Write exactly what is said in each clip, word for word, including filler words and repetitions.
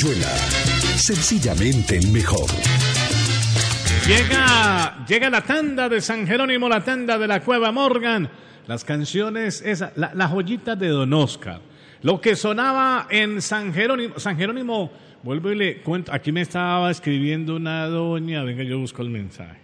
Rayuela. Sencillamente el mejor. Llega, llega la tanda de San Jerónimo, la tanda de la Cueva Morgan. Las canciones, esa, la, la joyita de Don Oscar. Lo que sonaba en San Jerónimo. San Jerónimo, vuelvo y le cuento. Aquí me estaba escribiendo una doña. Venga, yo busco el mensaje.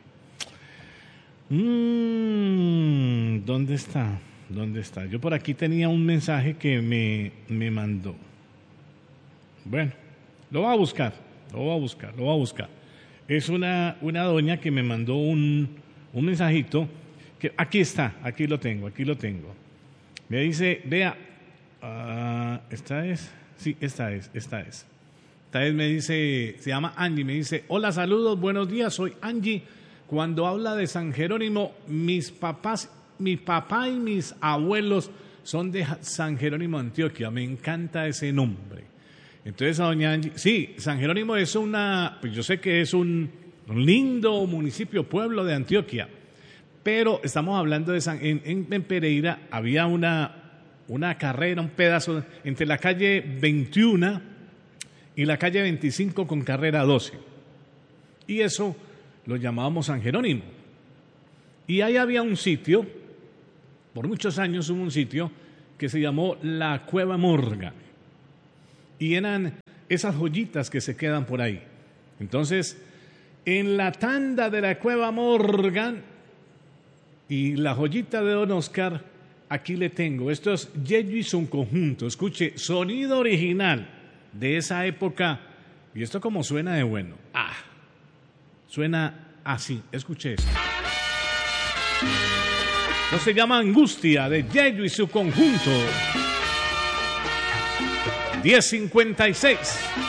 Mm, ¿Dónde está? ¿Dónde está? Yo por aquí tenía un mensaje que me, me mandó. Bueno, lo voy a buscar. Lo voy a buscar, lo voy a buscar. Es una, una doña que me mandó un, un mensajito. Que aquí está, aquí lo tengo, aquí lo tengo. Me dice, vea, uh, esta es, sí, esta es, esta es. Esta vez me dice, se llama Angie, me dice, hola, saludos, buenos días, soy Angie. Cuando habla de San Jerónimo, mis papás, mi papá y mis abuelos son de San Jerónimo, Antioquia. Me encanta ese nombre. Entonces, a doña Angie, sí, San Jerónimo es una, pues yo sé que es un, un lindo municipio, pueblo de Antioquia. Pero estamos hablando de San, en, en, en Pereira había una, una carrera, un pedazo entre la calle veintiuno y la calle veinticinco con carrera doce. Y eso lo llamábamos San Jerónimo. Y ahí había un sitio, por muchos años hubo un sitio que se llamó la Cueva Morgan. Y eran esas joyitas que se quedan por ahí. Entonces, en la tanda de la Cueva Morgan y la joyita de Don Oscar, aquí le tengo. Esto es Yeyo y su conjunto. Escuche, sonido original de esa época. Y esto como suena de bueno. Ah, suena así. Escuche esto. Esto se llama Angustia de Yeyo y su conjunto. diez cincuenta y seis.